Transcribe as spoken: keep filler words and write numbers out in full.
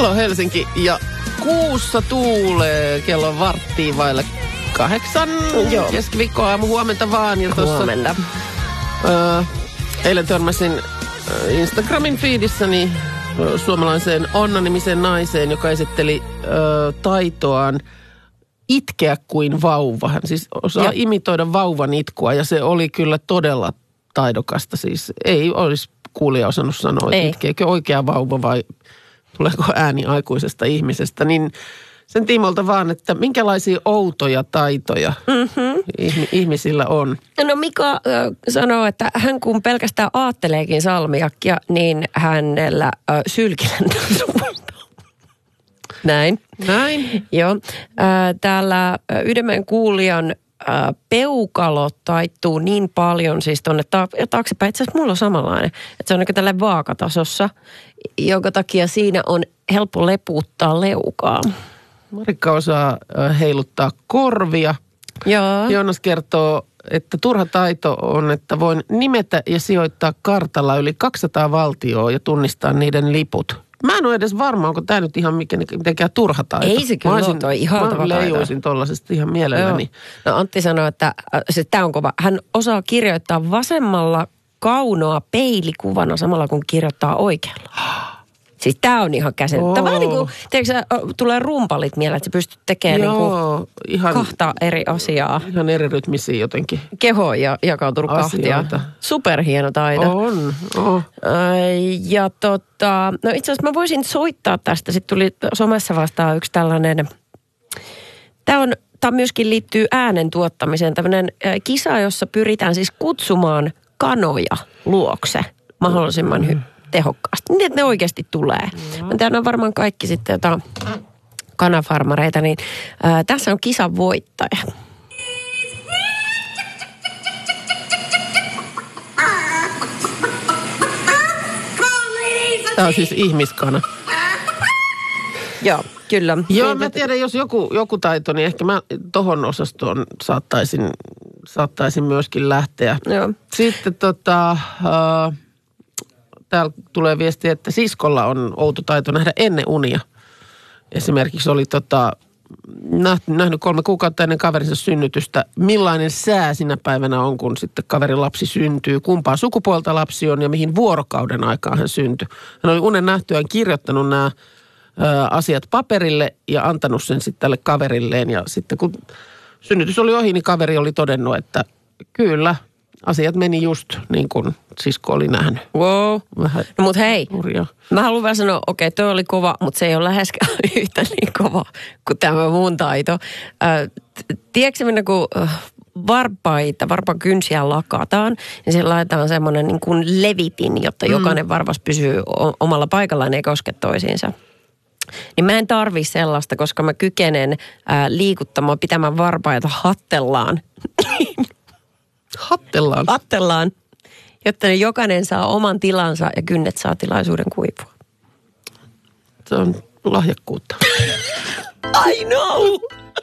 Kello on Helsinki ja kuussa tuulee. Kello on varttiin vaille kahdeksan. Joo. Keskiviikkoaamu, huomenta vaan. Ja tossa, huomenta. Ö, eilen törmäsin Instagramin feedissäni suomalaiseen Onna-nimiseen naiseen, joka esitteli ö, taitoaan itkeä kuin vauva. Hän siis osaa ja. imitoida vauvan itkua ja se oli kyllä todella taidokasta. Siis ei olisi kuulija osannut sanoa, että itkeekö oikea vauva vai tuleeko ääni aikuisesta ihmisestä. Niin sen tiimolta vaan, että minkälaisia outoja taitoja mm-hmm. ihmisillä on. No Mika äh, sanoo, että hän kun pelkästään aatteleekin salmiakkia, niin hänellä äh, sylkilän Näin. Näin. Joo. Äh, täällä Ydemmän kuulijan äh, peukalo taittuu niin paljon siis tuonne ta- taaksepäin. Itse asiassa mulla on samanlainen, että se on niin tällä vaakatasossa, jonka takia siinä on helppo lepuuttaa leukaa. Marikka osaa heiluttaa korvia. Joo. Joonas kertoo, että turha taito on, että voin nimetä ja sijoittaa kartalla yli kaksisataa valtioa ja tunnistaa niiden liput. Mä en ole edes varma, onko tämä nyt ihan mitenkään turha taito. Ei se kyllä ole, toi ihan taito. Mä leijuisin tollasesta ihan mielelläni. Joo. No Antti sanoi, että siis tämä on kova. Hän osaa kirjoittaa vasemmalla kaunoa peilikuvana samalla kun kirjoittaa oikealla. Siis tää on ihan käsittämätöntä. Vähän niin kuin, tiedätkö, tulee rumpalit mieleen, että sä pystyt tekemään Joo, niin kuin ihan, kahta eri asiaa. Ihan eri rytmisiä jotenkin. Keho ja jakautunut kahtia. Superhieno taito. On, on. Ja tota, no itse asiassa mä voisin soittaa tästä. Sitten tuli somessa vastaan yksi tällainen, tää on, tää myöskin liittyy äänen tuottamiseen. Tämmöinen kisa, jossa pyritään siis kutsumaan kanoja luokse mahdollisimman hyvin. Tehokkaasti. Niin, että ne oikeasti tulee. Joo. Mä tiedän, on varmaan kaikki sitten jotain kanafarmareita, niin ää, tässä on kisan voittaja. Tämä on siis ihmiskana. Joo, kyllä. Joo, mä tiedän, jos joku, joku taito, niin ehkä mä tohon osastoon saattaisin, saattaisin myöskin lähteä. Joo. Sitten tota... Uh, täällä tulee viesti, että siskolla on outo taito nähdä ennen unia. Esimerkiksi oli tota, nähnyt kolme kuukautta ennen kaverinsa synnytystä, millainen sää sinä päivänä on, kun sitten kaverin lapsi syntyy, kumpaa sukupuolta lapsi on ja mihin vuorokauden aikaan hän syntyi. Hän oli unen nähtyään kirjoittanut nämä ä, asiat paperille ja antanut sen sitten tälle kaverilleen. Ja sitten kun synnytys oli ohi, niin kaveri oli todennut, että kyllä, asiat meni just niin kuin sisko oli nähnyt. Wow. Vähän no mut hei, hurjaa. Mä haluan vaan sanoa, okei, okay, toi oli kova, mutta se ei ole läheskään yhtä niin kova kuin tämä mun taito. Äh, tiedätkö minä, kun äh, varpaita, varpan kynsiä lakataan, niin siellä laitetaan semmoinen niin kuin levitin, jotta mm. jokainen varvas pysyy o- omalla paikallaan eikä koske toisiinsa. Niin mä en tarvi sellaista, koska mä kykenen äh, liikuttamaan, pitämään varpaita hattellaan. Hattellaan. Hattellaan, jotta ne jokainen saa oman tilansa ja kynnet saa tilaisuuden kuivua. Se on lahjakkuutta. I know!